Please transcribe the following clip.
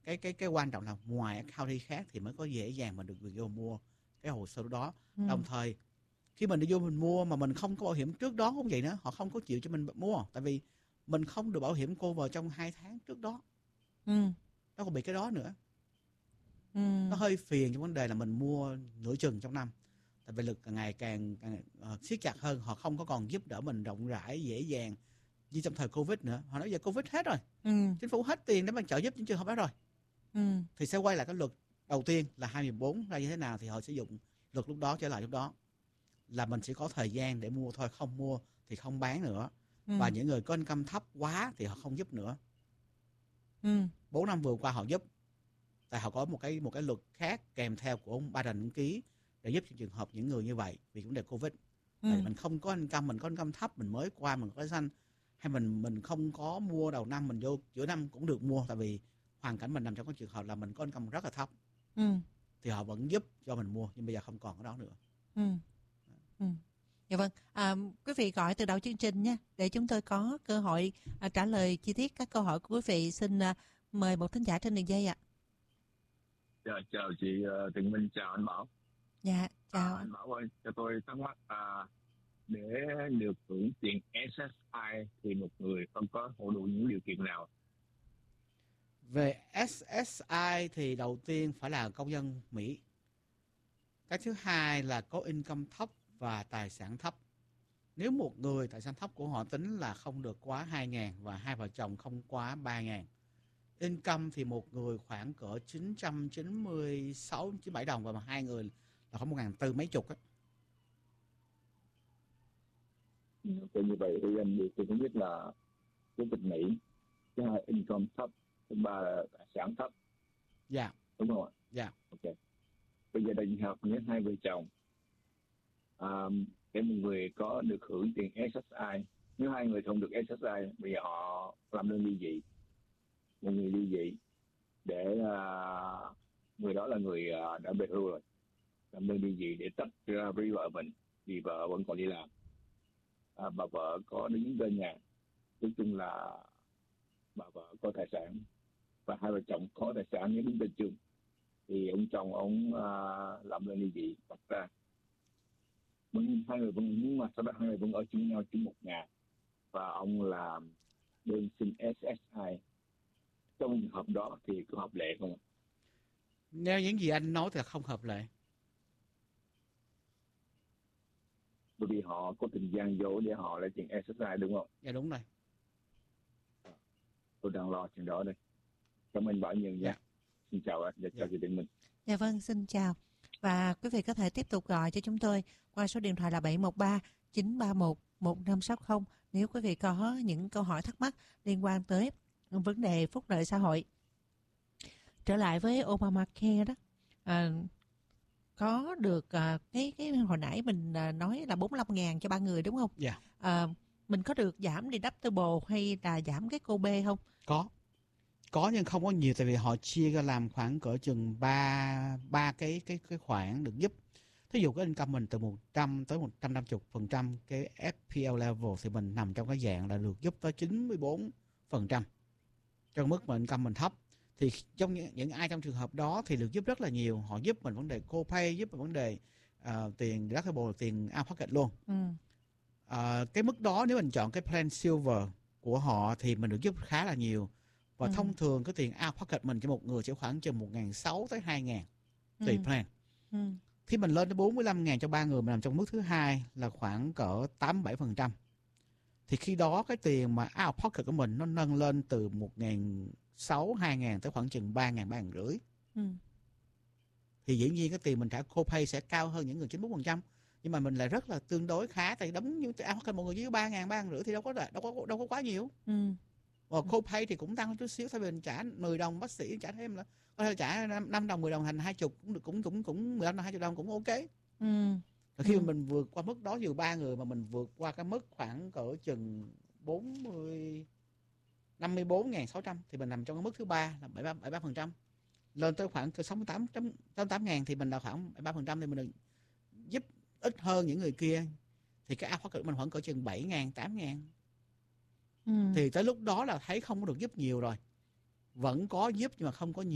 cái quan trọng là ngoài account khác thì mới có dễ dàng mình được vô mua cái hồ sơ đó. Đồng thời khi mình đi vô mình mua mà mình không có bảo hiểm trước đó cũng vậy nữa, họ không có chịu cho mình mua, tại vì mình không được bảo hiểm cover trong 2 tháng trước đó. Nó còn bị cái đó nữa. Nó hơi phiền trong vấn đề là mình mua nửa chừng trong năm, tại vì lực càng ngày càng siết chặt hơn, họ không có còn giúp đỡ mình rộng rãi dễ dàng như trong thời Covid nữa. Họ nói giờ Covid hết rồi, chính phủ hết tiền để mà trợ giúp những trường hợp đó rồi, thì sẽ quay lại cái luật đầu tiên là 2014 ra như thế nào thì họ sẽ dùng luật lúc đó trở lại lúc đó, là mình sẽ có thời gian để mua thôi, không mua thì không bán nữa. Và những người có income thấp quá thì họ không giúp nữa. 4 năm vừa qua họ giúp, tại họ có một cái luật khác kèm theo của ông Biden ký để giúp cho trường hợp những người như vậy vì vấn đề Covid. Tại mình không có income, mình có income thấp, mình mới qua mình có xanh, hay mình không có mua đầu năm, mình vô giữa năm cũng được mua, tại vì hoàn cảnh mình nằm trong cái trường hợp là mình có income rất là thấp, thì họ vẫn giúp cho mình mua, nhưng bây giờ không còn cái đó nữa. Dạ vâng, quý vị gọi từ đầu chương trình nha, để chúng tôi có cơ hội trả lời chi tiết các câu hỏi của quý vị. Xin mời một thính giả trên đường dây ạ. Chào chị Tường Minh, chào anh Bảo. Dạ, chào anh Bảo ơi, cho tôi thắc mắc để được hưởng tiền SSI thì một người không có đủ những điều kiện nào? Về SSI thì đầu tiên phải là công dân Mỹ. Cái thứ hai là có income thấp và tài sản thấp. Nếu một người tài sản thấp của họ tính là không được quá 2.000 và hai vợ chồng không quá 3.000. Income thì một người khoảng cỡ 996, 97 đồng và hai người là khoảng 1.400 mấy chục á. Như vậy thì anh tôi cũng biết là quốc tịch Mỹ, thứ hai income thấp, thứ ba là tài sản thấp. Dạ. Đúng không ạ? Dạ. Ok. Bây giờ đại học với hai vợ chồng, để một người có được hưởng tiền SSI, nếu hai người không được SSI, bây giờ họ làm đơn ly dị. Một người ly dị để người đó là người đã về hưu rồi, làm đơn ly dị để tách ra với vợ mình vì vợ vẫn còn đi làm. Bà vợ có đứng bên nhà, nói chung là bà vợ có tài sản và hai vợ chồng có tài sản nhưng đứng bên chung, thì ông chồng ông làm đơn ly dị bắt ra, hai người vẫn, nhưng mà sau đó hai người vẫn ở chung nhau chung một nhà, và ông làm đơn xin SSI. Trong trường hợp đó thì có hợp lệ không? Nếu những gì anh nói thì là không hợp lệ. Bởi vì họ có tình gian dối để họ lấy tiền SSI, đúng không? Dạ đúng rồi. Tôi đang lo chuyện đó đây. Cảm ơn Bảo nhiều nha. Xin chào anh, và chào chị Tường Minh. Dạ vâng, xin chào. Và quý vị có thể tiếp tục gọi cho chúng tôi qua số điện thoại là 713 931 1560 nếu quý vị có những câu hỏi thắc mắc liên quan tới vấn đề phúc lợi xã hội. Trở lại với Obamacare đó, có được cái hồi nãy mình nói là 45.000 cho 3 người đúng không? Dạ. Mình có được giảm deductible hay là giảm cái cô B không? Có nhưng không có nhiều, tại vì họ chia ra làm khoảng cỡ chừng ba cái khoản được giúp. Thí dụ cái income mình từ 100 tới 150% cái FPL level thì mình nằm trong cái dạng là được giúp tới 94%. Trong mức mà income mình thấp thì trong những ai trong trường hợp đó thì được giúp rất là nhiều. Họ giúp mình vấn đề copay, giúp mình vấn đề tiền deductible, tiền out pocket luôn. Cái mức đó nếu mình chọn cái plan silver của họ thì mình được giúp khá là nhiều. Và thông thường cái tiền out pocket mình cho một người sẽ khoảng chừng 1.600 tới 2.000 tùy plan. Khi mình lên tới 45.000 cho 3 người, mình nằm trong mức thứ hai là khoảng cỡ 87%. Thì khi đó cái tiền mà out pocket của mình nó nâng lên từ 1.600, 2.000 tới khoảng chừng 3.000, 3.500. Thì dĩ nhiên cái tiền mình trả copay sẽ cao hơn những người 91%. Nhưng mà mình lại rất là tương đối khá, tại đóng như out pocket một người chỉ 3.000, 3.500 thì đâu có quá nhiều. Và copay thì cũng tăng chút xíu, thay vì mình trả 10 đồng bác sĩ trả thêm là có thể trả 5 đồng 10 đồng thành 20 cũng được, cũng 15 đồng 20 đồng cũng ok. Và khi mà mình vượt qua mức đó dù 3 người mà mình vượt qua cái mức khoảng cỡ chừng 54.600 thì mình nằm trong cái mức thứ ba là 73%. Lên tới khoảng 68.000 thì mình là khoảng 73% thì mình được giúp ít hơn những người kia. Thì cái out pocket mình khoảng cỡ chừng 7.000, 8.000. Thì tới lúc đó là thấy không có được giúp nhiều rồi. Vẫn có giúp nhưng mà không có nhiều.